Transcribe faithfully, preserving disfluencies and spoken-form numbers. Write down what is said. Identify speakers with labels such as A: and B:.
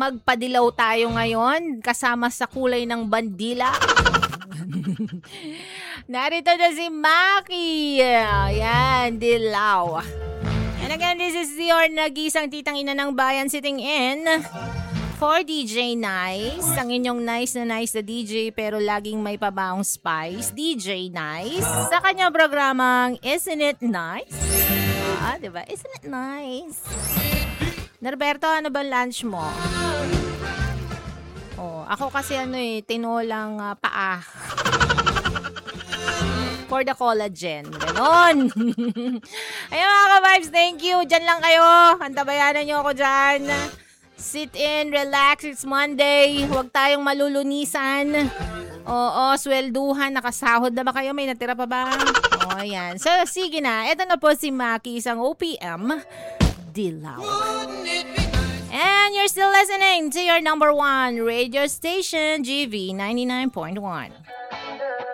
A: magpadilaw tayo ngayon kasama sa kulay ng bandila. Narito na si Maki. Ayan, dilaw. And again, this is your nag-isang titang ina ng bayan sitting in for D J Nice. Ang inyong nice na nice na D J pero laging may pabaong spice. D J Nice. Sa kanyang programang Isn't It Nice? Ah, diba? Isn't it nice? Norberto, ano ba lunch mo? Oh, ako kasi ano eh, tinolang uh, paa. For the collagen. Ganon. Ayun mga ka-vibes, thank you. Diyan lang kayo. Antabayanan nyo ako dyan. Sit in, relax. It's Monday. Huwag tayong malulunisan. Oo, swelduhan. Nakasahod na ba kayo? May natira pa ba? O, ayan. So, sige na. Ito na po si Maki, isang O P M. Dilaw. And you're still listening to your number one radio station, G V ninety-nine point one.